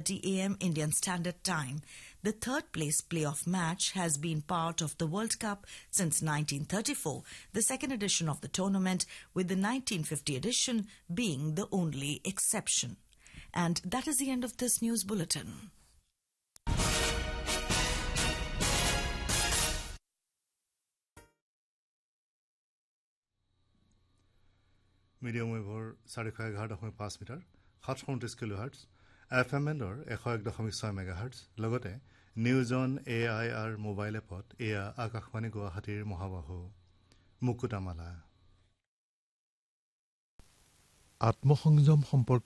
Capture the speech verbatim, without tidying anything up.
thirty a m Indian Standard Time. The third place playoff match has been part of the World Cup since nineteen thirty-four, the second edition of the tournament, with the nineteen fifty edition being the only exception. And that is the end of this news bulletin. Medium wave চাৰিশ এঘাৰ দশমিক পাঁচ metre সাতশ ঊনত্ৰিশ kilo hearts F M এণ্ডৰ এশ এক দশমিক ছয় মেগা হাৰ্টজ লগতে news on A I R mobile এপত এয়া আকাশবাণী গুৱাহাটীৰ মহাবাহু মুকুতামালা। আত্মসংযম সম্পৰ্কীয়